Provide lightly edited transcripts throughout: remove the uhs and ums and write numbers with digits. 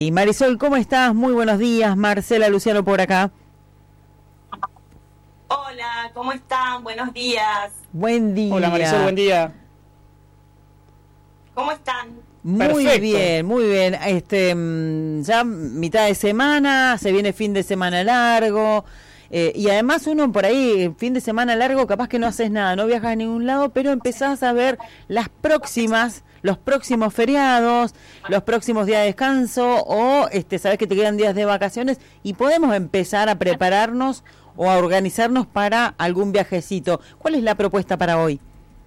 Y Marisol, ¿cómo estás? Muy buenos días. Marcela Luciano por acá. Hola, ¿cómo están? Buenos días. Buen día. Hola Marisol, buen día. ¿Cómo están? Muy Perfecto. bien, muy bien. Ya mitad de semana, se viene fin de semana largo. Y además uno por ahí, fin de semana largo, capaz que no haces nada, no viajas a ningún lado, pero empezás a ver los próximos feriados, los próximos días de descanso, o sabés que te quedan días de vacaciones y podemos empezar a prepararnos o a organizarnos para algún viajecito. ¿Cuál es la propuesta para hoy?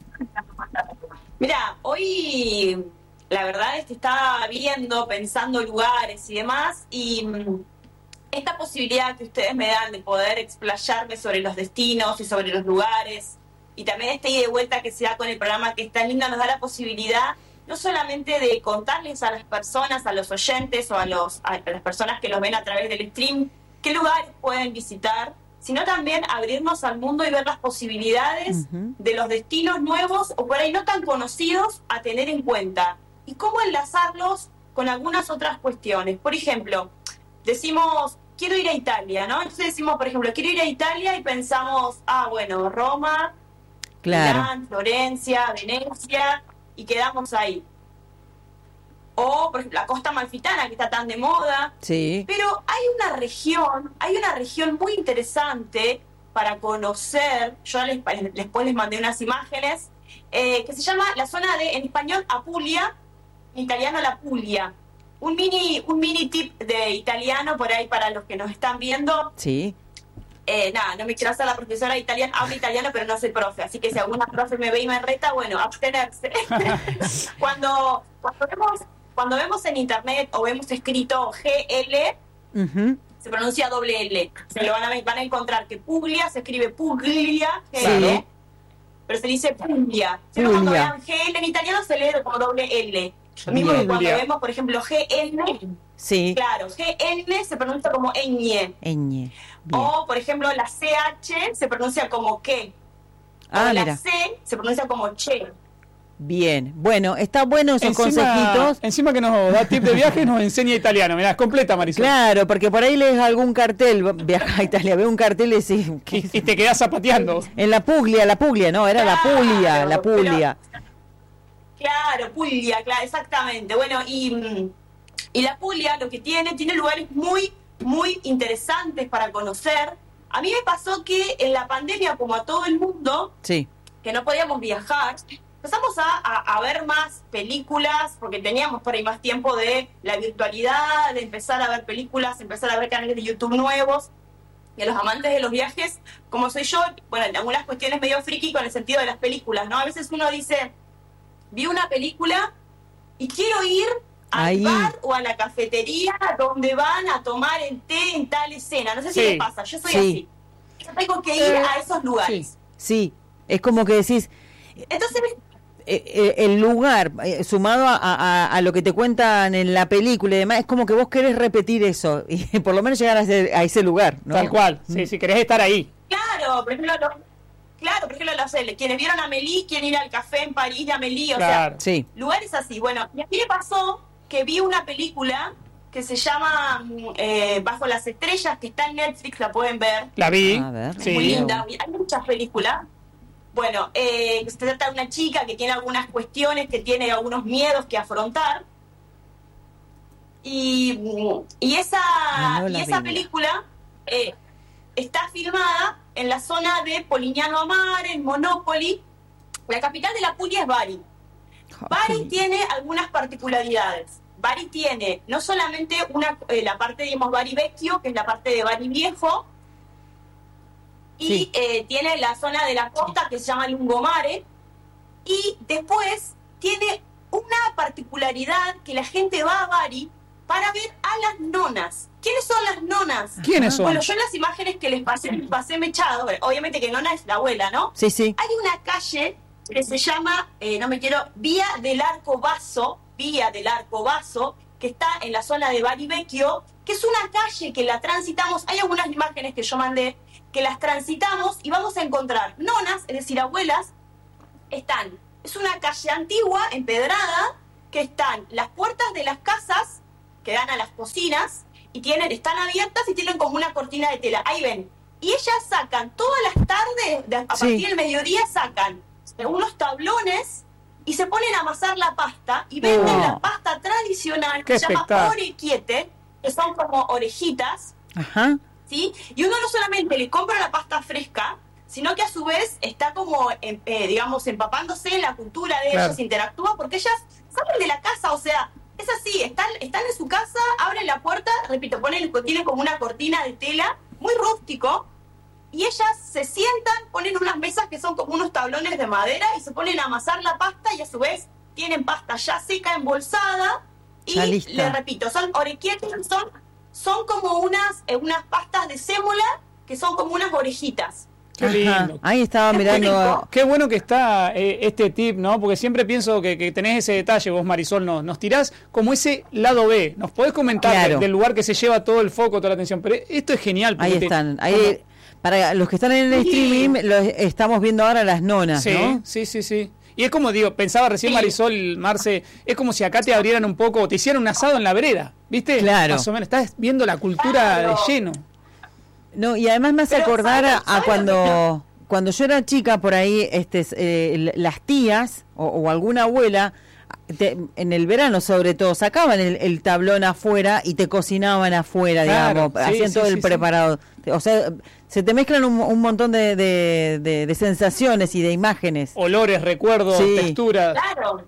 Mira, hoy la verdad es que estaba viendo, pensando lugares y demás, y esta posibilidad que ustedes me dan de poder explayarme sobre los destinos y sobre los lugares, y también ida y de vuelta que se da con el programa que es tan linda, nos da la posibilidad no solamente de contarles a las personas, a los oyentes o a las personas que los ven a través del stream, qué lugares pueden visitar, sino también abrirnos al mundo y ver las posibilidades de los destinos nuevos o por ahí no tan conocidos a tener en cuenta, y cómo enlazarlos con algunas otras cuestiones. Por ejemplo, decimos, quiero ir a Italia, ¿no? Entonces decimos, por ejemplo, quiero ir a Italia y pensamos, bueno, Roma, Claro. Milán, Florencia, Venecia, y quedamos ahí. O, por ejemplo, la Costa Amalfitana, que está tan de moda. Sí. Pero hay una región muy interesante para conocer. Yo después les mandé unas imágenes, que se llama la zona de, en español, Apulia, en italiano la Puglia. Un mini tip de italiano por ahí para los que nos están viendo. Sí. No me quiero hacer la profesora de italiano, hablo italiano pero no soy profe, así que si alguna profe me ve y me reta, bueno, abstenerse. Cuando vemos en internet o vemos escrito GL, se pronuncia doble L. Se lo van a encontrar que Puglia se escribe Puglia, GL, Sí. pero se dice Puglia. Siempre cuando vean GL en italiano se lee como doble L. Lo mismo que cuando vemos, por ejemplo, GN, Sí. claro, GN se pronuncia como ñ. Bien. O, por ejemplo, la CH se pronuncia como que. O la Mira. C se pronuncia como che. Bien. Bueno, está bueno esos consejitos. Encima que nos da tip de viaje, nos enseña italiano. Mirá, es completa Marisol. Claro, porque por ahí lees algún cartel, viaja a Italia, ve un cartel y decís, Y te quedás zapateando. en la Puglia, no, era Claro, la Puglia. Claro, Puglia, claro, exactamente. Bueno, y la Puglia lo que tiene lugares muy, muy interesantes para conocer. A mí me pasó que en la pandemia, como a todo el mundo, Sí. que no podíamos viajar, empezamos a ver más películas, porque teníamos por ahí más tiempo de la virtualidad, de empezar a ver películas, empezar a ver canales de YouTube nuevos. Y a los amantes de los viajes, como soy yo, bueno, en algunas cuestiones medio friki con el sentido de las películas, ¿no? A veces uno dice, vi una película y quiero ir al bar o a la cafetería donde van a tomar el té en tal escena. No sé si les pasa, yo soy así. Yo tengo que ir a esos lugares. Sí, es como que decís, Entonces, el lugar, sumado a lo que te cuentan en la película y demás, es como que vos querés repetir eso, y por lo menos llegar a ese lugar, ¿no? Tal cual, sí, si querés estar ahí. claro, por ejemplo, quienes vieron a Amélie quieren ir al café en París de Amélie, Claro. Sí. lugares así. Bueno, y a mí me pasó que vi una película que se llama Bajo las Estrellas, que está en Netflix, la pueden ver. La vi. A ver. Es muy linda, hay muchas películas. Bueno, se trata de una chica que tiene algunas cuestiones, que tiene algunos miedos que afrontar. Y esa película está filmada en la zona de Polignano a Mare, en Monopoli. La capital de la Puglia es Bari. Bari tiene algunas particularidades. Bari tiene no solamente la parte, digamos, Bari Vecchio, que es la parte de Bari Viejo, y tiene la zona de la costa que se llama Lungomare, y después tiene una particularidad que la gente va a Bari para ver a las nonas. ¿Quiénes son las nonas? ¿Quiénes son? Bueno, yo en las imágenes que les pasé mechado, obviamente que nona es la abuela, ¿no? Sí, sí. Hay una calle que se llama, Vía del Arco Basso, que está en la zona de Bari Vecchio, que es una calle que la transitamos. Hay algunas imágenes que yo mandé que las transitamos y vamos a encontrar nonas, es decir, abuelas, es una calle antigua, empedrada, que están las puertas de las casas que dan a las cocinas y están abiertas y tienen como una cortina de tela. Ahí ven. Y ellas sacan todas las tardes, a partir del mediodía, sacan unos tablones y se ponen a amasar la pasta y venden la pasta tradicional que se llama orecchiette, que son como orejitas. Ajá. ¿Sí? Y uno no solamente le compra la pasta fresca, sino que a su vez está como, digamos, empapándose en la cultura de ellas, interactúa, porque ellas salen de la casa, o sea, es así, están en su casa, abren la puerta, repito, tienen como una cortina de tela, muy rústico, y ellas se sientan, ponen unas mesas que son como unos tablones de madera y se ponen a amasar la pasta y a su vez tienen pasta ya seca, embolsada, y les repito, son orecchiettes, son como unas pastas de sémola que son como unas orejitas. Qué lindo. Ahí estaba mirando. Qué bueno que está este tip, ¿no? Porque siempre pienso que tenés ese detalle, vos, Marisol, nos tirás como ese lado B. Nos podés comentar del lugar que se lleva todo el foco, toda la atención. Pero esto es genial. Ahí están. Ahí, para los que están en el streaming, estamos viendo ahora las nonas, ¿no? Sí. Y es como digo, pensaba recién Marisol, Marce, es como si acá te abrieran un poco, te hicieran un asado en la vereda, ¿viste? Claro. Más o menos, estás viendo la cultura de lleno. No, y además me hace acordar a cuando yo era chica, por ahí, las tías o alguna abuela, en el verano sobre todo, sacaban el tablón afuera y te cocinaban afuera, digamos, hacían todo el preparado. O sea, se te mezclan un montón de sensaciones y de imágenes. Olores, recuerdos, texturas. Claro.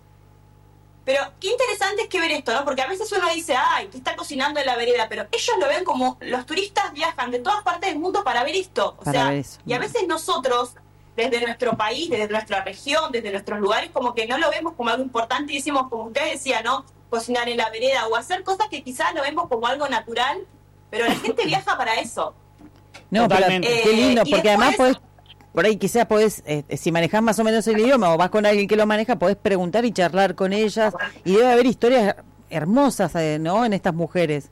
Pero qué interesante es que ver esto, ¿no? Porque a veces uno dice, ay, que está cocinando en la vereda, pero ellos lo ven como los turistas viajan de todas partes del mundo para ver esto. Y a veces nosotros, desde nuestro país, desde nuestra región, desde nuestros lugares, como que no lo vemos como algo importante y decimos, como ustedes decían, ¿no? Cocinar en la vereda o hacer cosas que quizás lo vemos como algo natural, pero la gente viaja para eso. No, pero qué lindo, porque además podés, por ahí quizás podés, si manejás más o menos el idioma o vas con alguien que lo maneja, podés preguntar y charlar con ellas, y debe haber historias hermosas, ¿no?, en estas mujeres.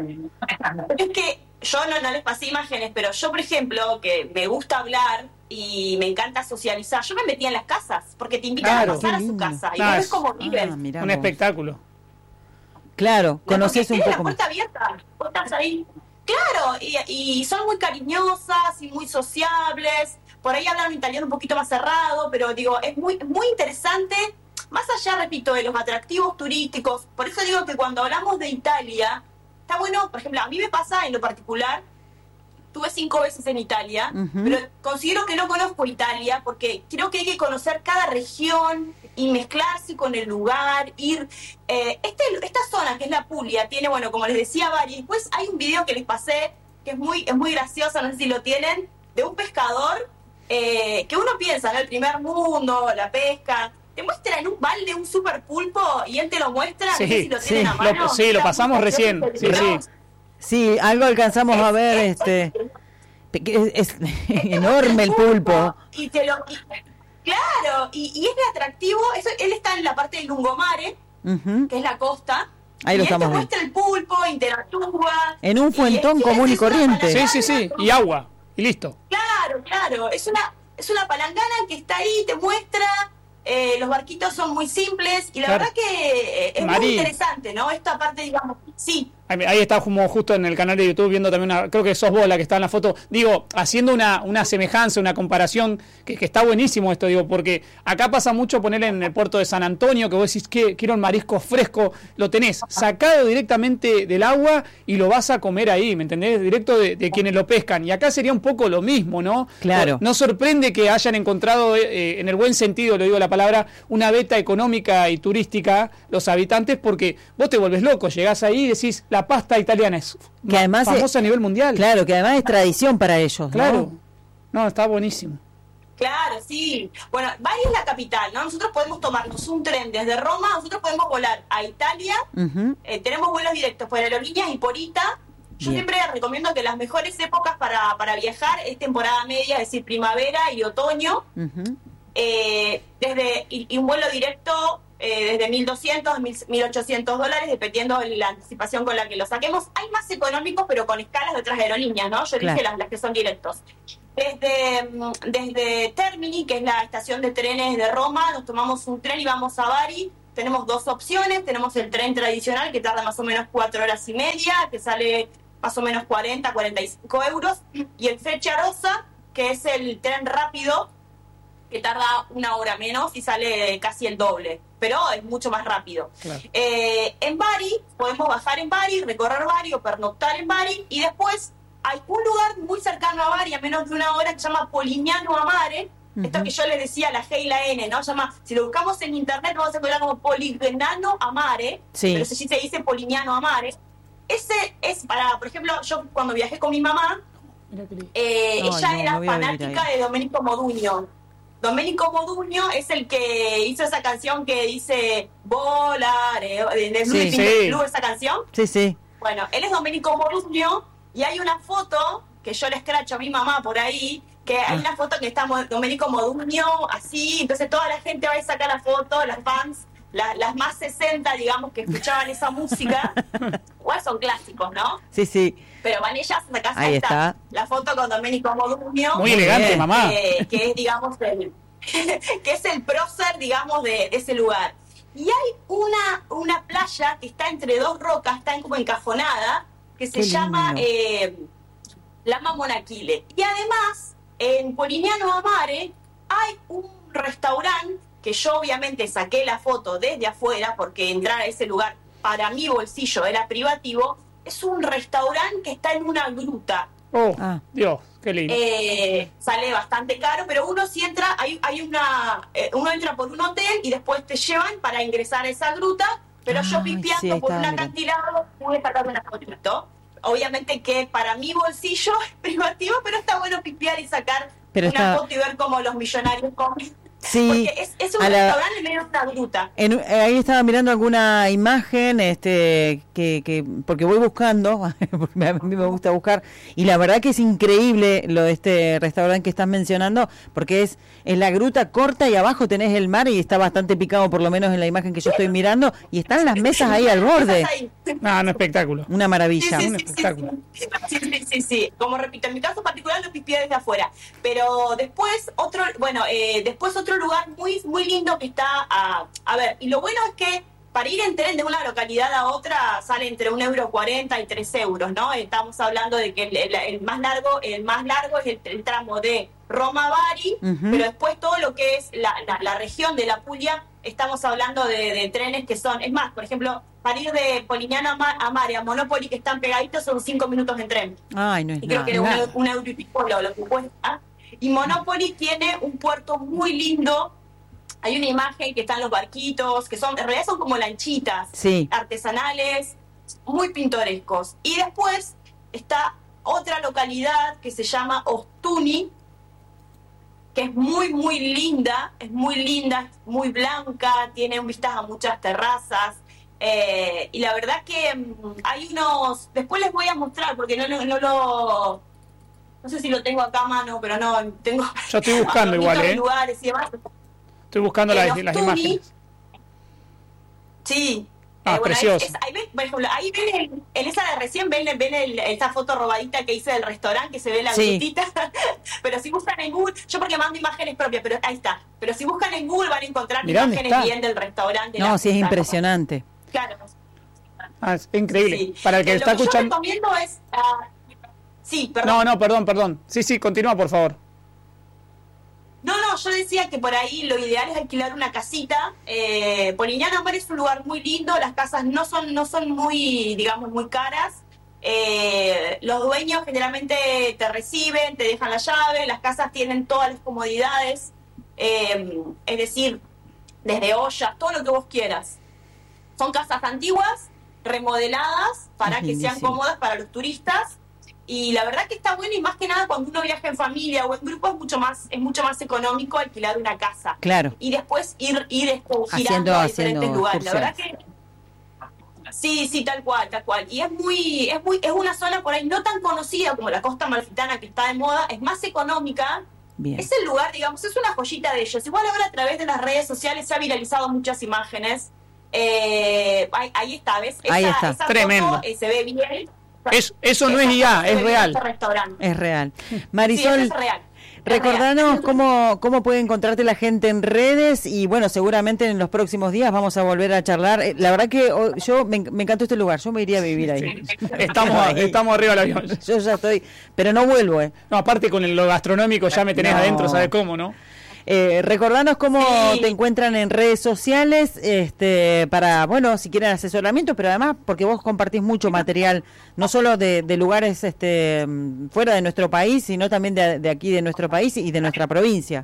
Es que yo no les pasé imágenes, pero yo, por ejemplo, que me gusta hablar y me encanta socializar, yo me metía en las casas, porque te invitan a pasar a su casa, y ves cómo viven. Un espectáculo. Claro, conoces un poco la puerta abierta, vos estás ahí. Claro, y son muy cariñosas y muy sociables. Por ahí hablan un italiano un poquito más cerrado, pero digo, es muy interesante, más allá, repito, de los atractivos turísticos. Por eso digo que cuando hablamos de Italia, está bueno, por ejemplo, a mí me pasa en lo particular, estuve 5 veces en Italia, pero considero que no conozco Italia, porque creo que hay que conocer cada región y mezclarse con el lugar, ir... esta zona, que es la Puglia, tiene, bueno, como les decía, varios. Después hay un video que les pasé, que es muy gracioso, no sé si lo tienen, de un pescador, que uno piensa, ¿no?, el primer mundo, la pesca, te muestra en un balde un super pulpo y él te lo muestra, no sé si lo tienen a mano. Lo pasamos recién, Sí, algo alcanzamos a ver, es enorme el pulpo. Claro, y es atractivo, él está en la parte del Lungomare, que es la costa. Ahí lo estamos viendo. Muestra el pulpo, interactúa. En un fuentón común y corriente. Sí, y agua, y listo. Claro, es una palangana que está ahí, te muestra, los barquitos son muy simples, y la verdad que es muy interesante, ¿no? Esta parte, digamos, sí. Ahí está como justo en el canal de YouTube viendo también creo que sos vos la que está en la foto, digo, haciendo una semejanza, una comparación, que está buenísimo esto, digo, porque acá pasa mucho poner en el puerto de San Antonio, que vos decís que quiero el marisco fresco, lo tenés sacado directamente del agua y lo vas a comer ahí, ¿me entendés? Directo de quienes lo pescan, y acá sería un poco lo mismo, ¿no? Claro. No sorprende que hayan encontrado, en el buen sentido, le digo la palabra, una beta económica y turística los habitantes, porque vos te volvés loco, llegás ahí y decís, la pasta italiana es que además famosa a nivel mundial. Claro, que además es tradición para ellos. Claro. No, está buenísimo. Claro, sí. Bueno, Bari es la capital, ¿no? Nosotros podemos tomarnos un tren desde Roma, nosotros podemos volar a Italia, tenemos vuelos directos por Aerolíneas y por ITA. Yo siempre recomiendo que las mejores épocas para viajar es temporada media, es decir, primavera y otoño. Y un vuelo directo desde 1.200 a 1.800 dólares, dependiendo de la anticipación con la que lo saquemos. Hay más económicos, pero con escalas de otras aerolíneas, ¿no? Yo dije las que son directos. Desde Termini, que es la estación de trenes de Roma, nos tomamos un tren y vamos a Bari. tenemos dos opciones. Tenemos el tren tradicional, que tarda más o menos 4 horas y media, que sale más o menos 45 euros. Y el Frecciarossa, que es el tren rápido, que tarda 1 hora menos y sale casi el doble, pero es mucho más rápido. Claro. En Bari, podemos bajar en Bari, recorrer Bari o pernoctar en Bari, y después hay un lugar muy cercano a Bari, a menos de 1 hora, que se llama Polignano a Mare. Esto que yo les decía, la G y la N, ¿no? Llama, si lo buscamos en internet, vamos a encontrar como Polignano a Mare, sí. Pero sí se dice Polignano a Mare. Ese es para, por ejemplo, yo cuando viajé con mi mamá, ella era fanática de Domenico Modugno. Domenico Modugno es el que hizo esa canción que dice Volare, de Blue, esa canción. Sí, sí. Bueno, él es Domenico Modugno, y hay una foto que yo le escracho a mi mamá por ahí, que hay una foto que está Domenico Modugno así, entonces toda la gente va a sacar la foto, las fans, las más 60, digamos, que escuchaban esa música. Igual son clásicos, ¿no? Sí, sí. Pero van ellas a casa, ahí está la foto con Domenico Modugno. Muy elegante, mamá. Que es, digamos, que es el prócer, digamos, de ese lugar. Y hay una playa que está entre dos rocas, está como encajonada, que se llama Lama Monachile. Y además, en Polignano a Mare hay un restaurante que yo obviamente saqué la foto desde afuera, porque entrar a ese lugar para mi bolsillo era privativo. Es un restaurante que está en una gruta. Oh, Dios, qué lindo. Sale bastante caro, pero uno si entra, uno entra por un hotel y después te llevan para ingresar a esa gruta, pero yo pipiando por un acantilado pude sacar una fotito. Obviamente que para mi bolsillo es privativo, pero está bueno pipiar y sacar una foto y ver cómo los millonarios comen. Sí, porque es un restaurante en medio de una gruta. Ahí estaba mirando alguna imagen, que porque voy buscando, porque a mí me gusta buscar, y la verdad que es increíble lo de este restaurante que estás mencionando, porque es la gruta corta y abajo tenés el mar y está bastante picado, por lo menos en la imagen que yo estoy mirando, y están las mesas ahí al borde. Un espectáculo. Una maravilla. Sí, un espectáculo. Sí. Como repito, en mi caso particular lo pipié desde afuera. Pero después otro lugar muy muy lindo que está a ver, y lo bueno es que para ir en tren de una localidad a otra sale entre 1,40 € y 3 euros, ¿no? Estamos hablando de que el más largo es el tramo de Roma a Bari, pero después todo lo que es la región de la Puglia, estamos hablando de trenes que son, es más, por ejemplo, para ir de Polignano a Mare a Monopoli, que están pegaditos, son 5 minutos en tren. Ay, no es y creo que un euro y pico lo que cuesta. Y Monopoli tiene un puerto muy lindo. Hay una imagen que están los barquitos, que en realidad son como lanchitas artesanales, muy pintorescos. Y después está otra localidad que se llama Ostuni, que es muy, muy linda, es muy blanca, tiene vistas a muchas terrazas. Y la verdad que hay unos... Después les voy a mostrar, porque no sé si lo tengo acá a mano, pero no, tengo... Yo estoy buscando igual, lugares y demás. Estoy buscando las imágenes. Sí. Precioso. Ahí ven, por ejemplo, ahí ven en esa de recién ven esta foto robadita que hice del restaurante, que se ve la grutita. Pero si buscan en Google, yo porque mando imágenes propias, pero ahí está. Pero si buscan en Google van a encontrar imágenes bien del restaurante. No, sí, es impresionante. Claro. Es increíble. Sí. Para el que está escuchando... Lo que yo recomiendo es... sí, perdón. No, perdón. Sí, continúa, por favor. No, yo decía que por ahí lo ideal es alquilar una casita. Polignano a Mare es un lugar muy lindo, las casas no son muy, digamos, muy caras. Los dueños generalmente te reciben, te dejan la llave, las casas tienen todas las comodidades, es decir, desde ollas, todo lo que vos quieras. Son casas antiguas, remodeladas para que sean cómodas para los turistas. Y la verdad que está bueno, y más que nada cuando uno viaja en familia o en grupo es mucho más económico alquilar una casa. Claro. Y después ir girando a diferentes lugares. La verdad que sí, tal cual. Y es una zona por ahí no tan conocida como la Costa Amalfitana, que está de moda, es más económica. Bien. Es el lugar, digamos, es una joyita de ellos. Igual ahora a través de las redes sociales se ha viralizado muchas imágenes. Ahí está, ¿ves? Esa tremendo. Foto, se ve bien. Eso no es IA, es real. Es real. Marisol, sí, es real. Recordanos cómo puede encontrarte la gente en redes y bueno, seguramente en los próximos días vamos a volver a charlar. La verdad que yo me encantó este lugar, yo me iría a vivir ahí. Sí. Estamos arriba del avión. Yo ya estoy, pero no vuelvo. No, aparte con lo gastronómico ya me tenés adentro, ¿sabes cómo, no? Recordanos cómo te encuentran en redes sociales para, bueno, si quieren asesoramiento, pero además porque vos compartís mucho material, no solo de lugares fuera de nuestro país, sino también de aquí de nuestro país y de nuestra provincia.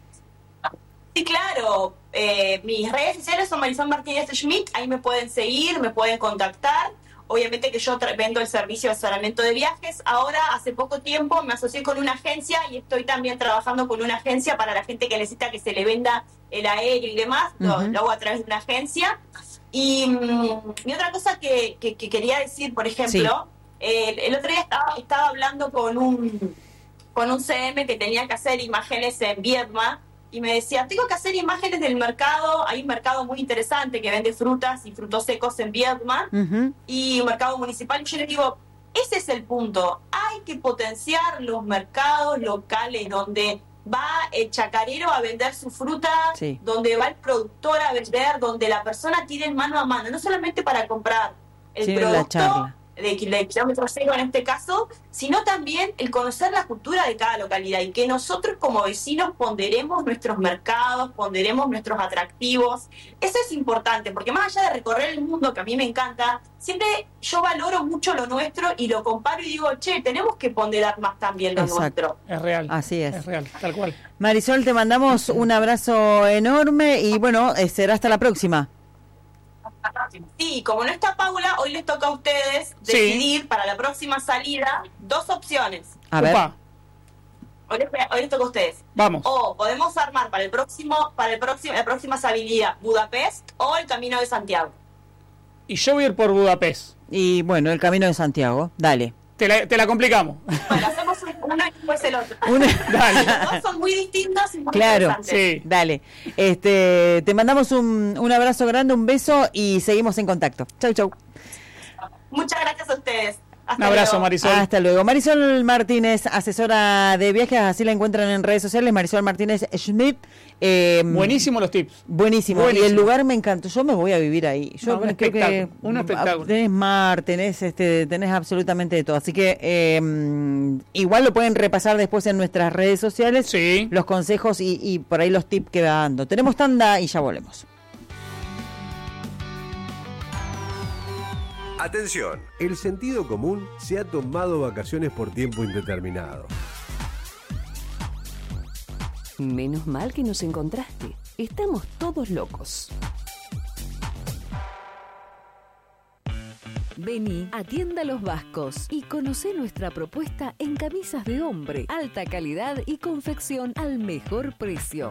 Sí, claro. Mis redes sociales son Marisol Martínez Schmidt, ahí me pueden seguir, me pueden contactar. Obviamente que yo vendo el servicio de asesoramiento de viajes. Ahora, hace poco tiempo, me asocié con una agencia y estoy también trabajando con una agencia para la gente que necesita que se le venda el aéreo y demás. Lo hago a través de una agencia. Y otra cosa que quería decir, por ejemplo, el otro día estaba hablando con un CM que tenía que hacer imágenes en Viedma. Y me decía, tengo que hacer imágenes del mercado. Hay un mercado muy interesante que vende frutas y frutos secos en Viedma, y un mercado municipal. Y yo le digo, ese es el punto. Hay que potenciar los mercados locales donde va el chacarero a vender su fruta, donde va el productor a vender, donde la persona tiene mano a mano, no solamente para comprar el producto de kilómetro cero en este caso, sino también el conocer la cultura de cada localidad y que nosotros como vecinos ponderemos nuestros mercados, ponderemos nuestros atractivos. Eso es importante, porque más allá de recorrer el mundo, que a mí me encanta, siempre yo valoro mucho lo nuestro y lo comparo y digo, tenemos que ponderar más también lo nuestro. Es real. Así es. Es real, tal cual. Marisol, te mandamos un abrazo enorme y bueno, será hasta la próxima. Sí, como no está Paula, hoy les toca a ustedes decidir para la próxima salida 2 opciones. A ver. Hoy les toca a ustedes. Vamos. O podemos armar para la próxima salida Budapest o el Camino de Santiago. Y yo voy a ir por Budapest. Y bueno, el Camino de Santiago, dale. Te la complicamos. Bueno, hacemos uno y después el otro. Dale. Los dos son muy distintos y muy claro, interesantes. Sí. Dale. Te mandamos un abrazo grande, un beso y seguimos en contacto. Chau, chau. Muchas gracias a ustedes. Un abrazo, Marisol. Hasta luego. Marisol Martínez, asesora de viajes, así la encuentran en redes sociales. Marisol Martínez Schmidt. Buenísimos los tips. Buenísimo. Y el lugar me encantó. Yo me voy a vivir ahí. Yo un espectáculo. Un espectáculo. Tenés mar, tenés absolutamente de todo. Así que igual lo pueden repasar después en nuestras redes sociales. Sí. Los consejos y por ahí los tips que va dando. Tenemos tanda y ya volvemos. Atención, el sentido común se ha tomado vacaciones por tiempo indeterminado. Menos mal que nos encontraste. Estamos todos locos. Vení a Tienda Los Vascos y conocé nuestra propuesta en camisas de hombre, alta calidad y confección al mejor precio.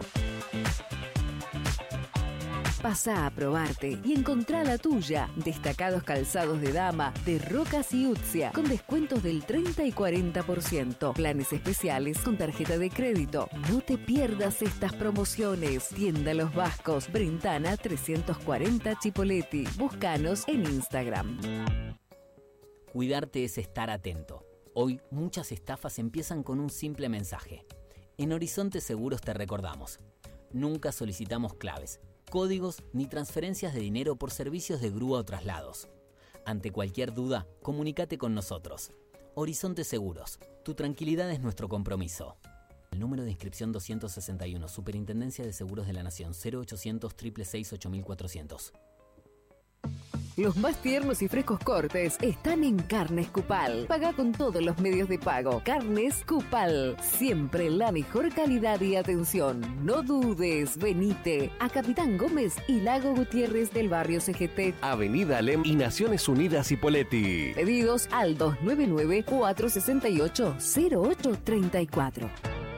Pasá a probarte y encontrá la tuya. Destacados calzados de dama de Rocas y Utzia con descuentos del 30 y 40%. Planes especiales con tarjeta de crédito. No te pierdas estas promociones. Tienda Los Vascos, Brentana 340 Chipoleti. Búscanos en Instagram. Cuidarte es estar atento. Hoy muchas estafas empiezan con un simple mensaje. En Horizonte Seguros te recordamos. Nunca solicitamos claves, códigos ni transferencias de dinero por servicios de grúa o traslados. Ante cualquier duda, comunícate con nosotros. Horizonte Seguros, tu tranquilidad es nuestro compromiso. El número de inscripción 261, Superintendencia de Seguros de la Nación, 0800 666 8400. Los más tiernos y frescos cortes están en Carnes Cupal. Paga con todos los medios de pago. Carnes Cupal. Siempre la mejor calidad y atención. No dudes, venite a Capitán Gómez y Lago Gutiérrez del barrio CGT. Avenida Alem y Naciones Unidas Hipóleti. Pedidos al 299-468-0834.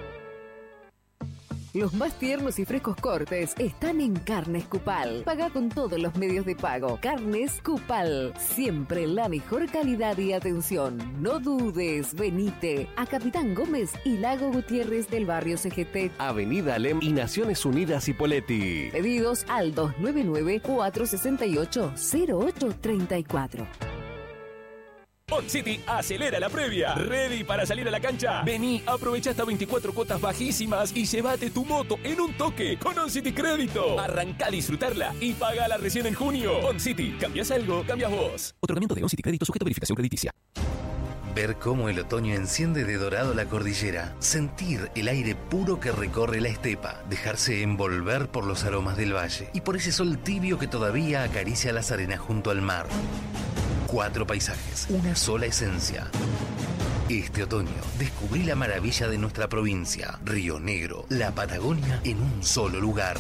Los más tiernos y frescos cortes están en Carnes Cupal. Paga con todos los medios de pago. Carnes Cupal. Siempre la mejor calidad y atención. No dudes, venite a Capitán Gómez y Lago Gutiérrez del barrio CGT. Avenida Alem y Naciones Unidas Hipóleti. Pedidos al 299-468-0834. On City acelera la previa. ¿Ready para salir a la cancha? Vení, aprovecha hasta 24 cuotas bajísimas y llévate tu moto en un toque con On City Crédito. Arrancá a disfrutarla y pagala recién en junio. On City, cambias algo, cambias vos. Otorgamiento de On City Crédito sujeto a verificación crediticia. Ver cómo el otoño enciende de dorado la cordillera, sentir el aire puro que recorre la estepa, dejarse envolver por los aromas del valle y por ese sol tibio que todavía acaricia las arenas junto al mar. 4 paisajes, una sola esencia. Este otoño descubrí la maravilla de nuestra provincia, Río Negro, la Patagonia en un solo lugar.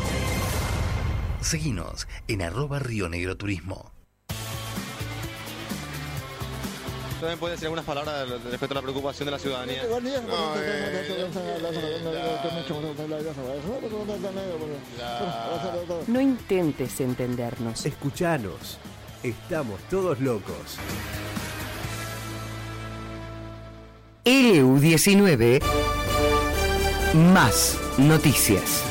Seguinos en @RioNegroTurismo. ¿También puede decir algunas palabras respecto a la preocupación de la ciudadanía? No intentes entendernos. Escuchanos. Estamos todos locos. LU19 Más noticias.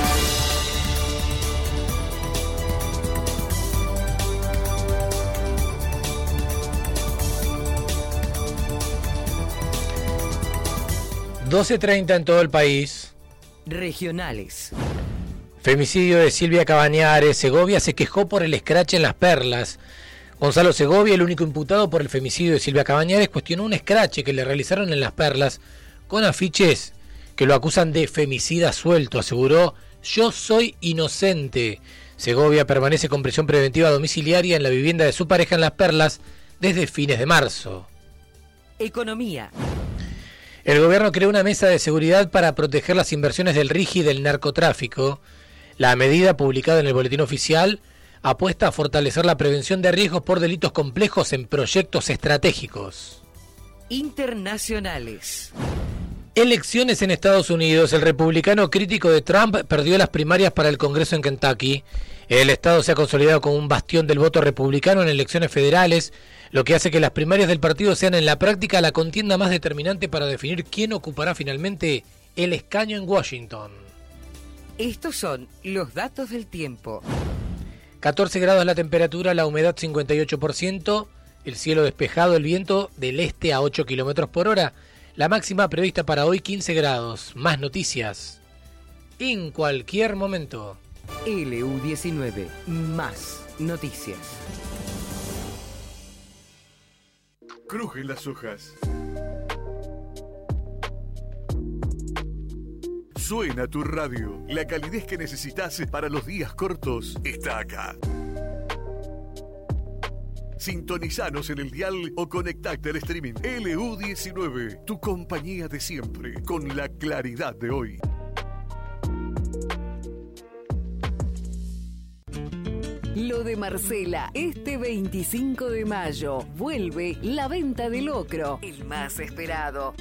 (12:30 en todo el país). Regionales. Femicidio de Silvia Cabañares. Segovia se quejó por el escrache en Las Perlas. Gonzalo Segovia, el único imputado por el femicidio de Silvia Cabañares, cuestionó un escrache que le realizaron en Las Perlas con afiches que lo acusan de femicida suelto. Aseguró: yo soy inocente. Segovia permanece con prisión preventiva domiciliaria en la vivienda de su pareja en Las Perlas desde fines de marzo. Economía. El gobierno creó una mesa de seguridad para proteger las inversiones del RIGI y del narcotráfico. La medida, publicada en el Boletín Oficial, apuesta a fortalecer la prevención de riesgos por delitos complejos en proyectos estratégicos. Internacionales. Elecciones en Estados Unidos. El republicano crítico de Trump perdió las primarias para el Congreso en Kentucky. El estado se ha consolidado como un bastión del voto republicano en elecciones federales, lo que hace que las primarias del partido sean en la práctica la contienda más determinante para definir quién ocupará finalmente el escaño en Washington. Estos son los datos del tiempo. 14 grados la temperatura, la humedad 58%, el cielo despejado, el viento del este a 8 kilómetros por hora. La máxima prevista para hoy 15 grados. Más noticias en cualquier momento. LU19 Más noticias. Crujen las hojas. Suena tu radio. La calidez que necesitas para los días cortos está acá. Sintonizanos en el dial o conectate al streaming. LU19, tu compañía de siempre, con la claridad de hoy. Lo de Marcela, este 25 de mayo, vuelve la venta de locro, el más esperado.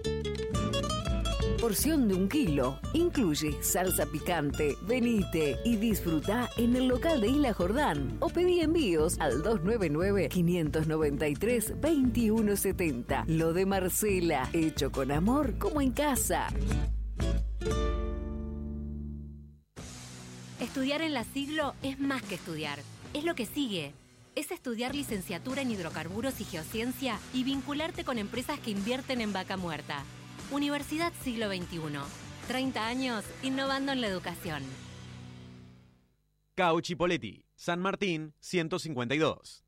Porción de 1 kilo, incluye salsa picante. Venite y disfrutá en el local de Isla Jordán o pedí envíos al 299-593-2170. Lo de Marcela, hecho con amor como en casa. Estudiar en la Siglo es más que estudiar, es lo que sigue. Es estudiar licenciatura en hidrocarburos y geociencia y vincularte con empresas que invierten en vaca muerta. Universidad Siglo XXI. 30 años innovando en la educación. Cao Chipoletti, San Martín 152,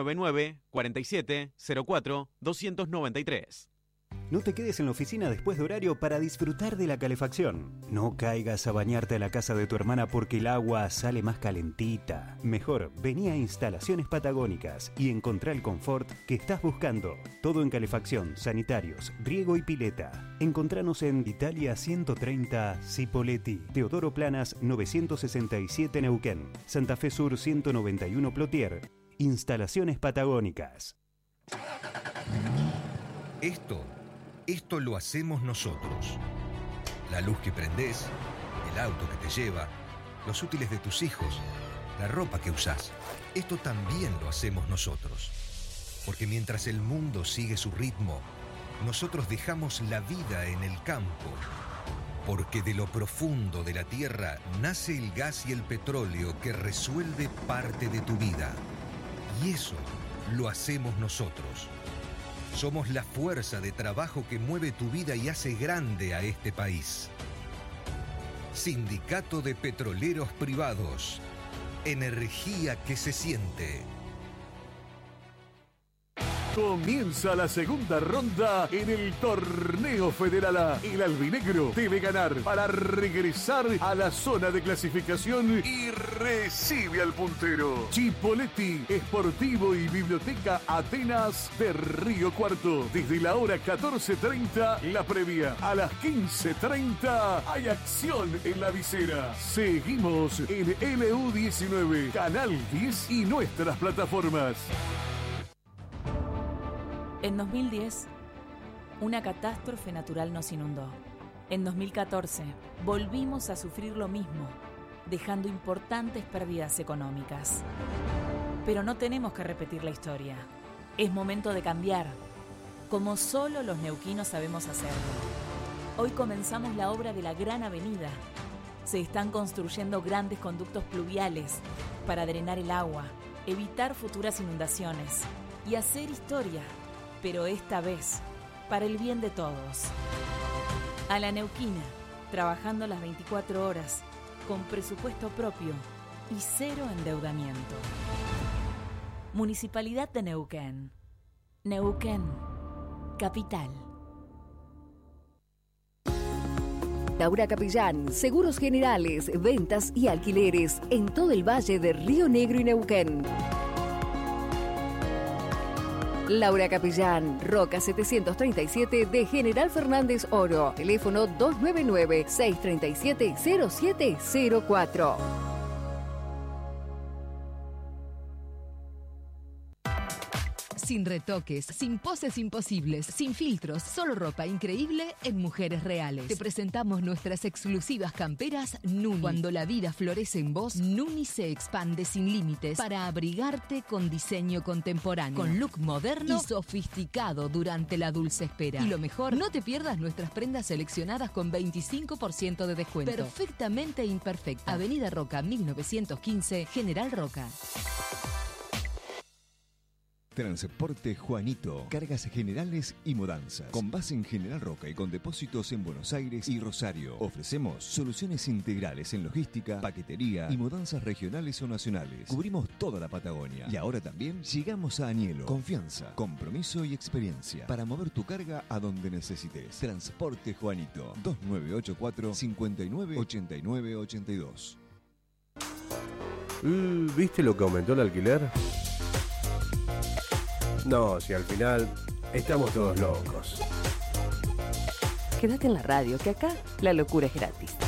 299-4704-293. No te quedes en la oficina después de horario para disfrutar de la calefacción. No caigas a bañarte a la casa de tu hermana porque el agua sale más calentita. Mejor, vení a Instalaciones Patagónicas y encontrá el confort que estás buscando. Todo en calefacción, sanitarios, riego y pileta. Encontranos en Italia 130 Cipoletti, Teodoro Planas 967 Neuquén, Santa Fe Sur 191 Plotier. Instalaciones Patagónicas. Esto lo hacemos nosotros. La luz que prendés, el auto que te lleva, los útiles de tus hijos, la ropa que usás. Esto también lo hacemos nosotros. Porque mientras el mundo sigue su ritmo, nosotros dejamos la vida en el campo. Porque de lo profundo de la tierra nace el gas y el petróleo que resuelve parte de tu vida. Y eso lo hacemos nosotros. Somos la fuerza de trabajo que mueve tu vida y hace grande a este país. Sindicato de Petroleros Privados. Energía que se siente. Comienza la segunda ronda en el Torneo Federal A. El albinegro debe ganar para regresar a la zona de clasificación y recibe al puntero. Chipoleti, Esportivo y Biblioteca Atenas de Río Cuarto. Desde la hora 14:30 la previa. A las 15:30 hay acción en la visera. Seguimos en LU19, Canal 10 y nuestras plataformas. En 2010, una catástrofe natural nos inundó. En 2014, volvimos a sufrir lo mismo, dejando importantes pérdidas económicas. Pero no tenemos que repetir la historia. Es momento de cambiar, como solo los neuquinos sabemos hacerlo. Hoy comenzamos la obra de la Gran Avenida. Se están construyendo grandes conductos pluviales para drenar el agua, evitar futuras inundaciones y hacer historia. Pero esta vez, para el bien de todos. A la neuquina, trabajando las 24 horas, con presupuesto propio y cero endeudamiento. Municipalidad de Neuquén. Neuquén, capital. Laura Capellán, seguros generales, ventas y alquileres en todo el valle de Río Negro y Neuquén. Laura Capellán, Roca 737 de General Fernández Oro. Teléfono 299-637-0704. Sin retoques, sin poses imposibles, sin filtros, solo ropa increíble en Mujeres Reales. Te presentamos nuestras exclusivas camperas Nuni. Cuando la vida florece en vos, Nuni se expande sin límites para abrigarte con diseño contemporáneo, con look moderno y sofisticado durante la dulce espera. Y lo mejor, no te pierdas nuestras prendas seleccionadas con 25% de descuento. Perfectamente imperfecta. Avenida Roca 1915, General Roca. Transporte Juanito, cargas generales y mudanzas. Con base en General Roca y con depósitos en Buenos Aires y Rosario. Ofrecemos soluciones integrales en logística, paquetería y mudanzas regionales o nacionales. Cubrimos toda la Patagonia. Y ahora también llegamos a Añelo. Confianza, compromiso y experiencia para mover tu carga a donde necesites. Transporte Juanito, 2984-598982. ¿Viste lo que aumentó el alquiler? No, si al final estamos todos locos. Quédate en la radio, que acá la locura es gratis.